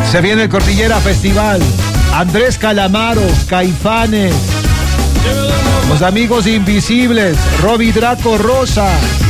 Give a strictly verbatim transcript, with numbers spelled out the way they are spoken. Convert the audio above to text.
Se viene el Cordillera Festival. Andrés Calamaro, Caifanes, Los Amigos Invisibles, Robbie Draco Rosa.